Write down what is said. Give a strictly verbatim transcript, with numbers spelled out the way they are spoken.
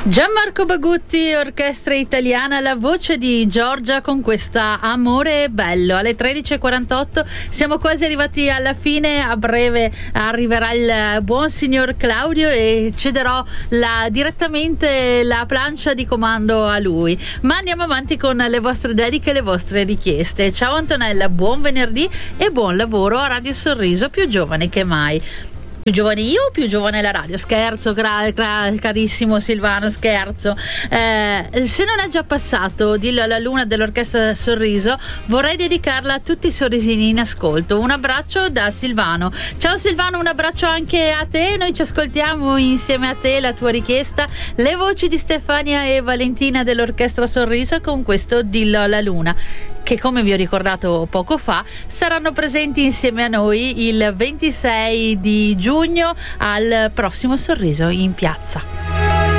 Gianmarco Bagutti, orchestra italiana, la voce di Giorgia con questa Amore Bello. Alle tredici e quarantotto siamo quasi arrivati alla fine, a breve arriverà il buon signor Claudio e cederò la, direttamente la plancia di comando a lui. Ma andiamo avanti con le vostre dediche e le vostre richieste. Ciao Antonella, buon venerdì e buon lavoro a Radio Sorriso, più giovane che mai. Più giovane io o più giovane la radio? Scherzo, gra- gra- carissimo Silvano, scherzo. Eh, se non è già passato, dillo alla luna dell'orchestra Sorriso, vorrei dedicarla a tutti i sorrisini in ascolto. Un abbraccio da Silvano. Ciao Silvano, un abbraccio anche a te. Noi ci ascoltiamo insieme a te, la tua richiesta, le voci di Stefania e Valentina dell'orchestra Sorriso con questo Dillo alla luna, che come vi ho ricordato poco fa saranno presenti insieme a noi il ventisei di giugno al prossimo Sorriso in piazza.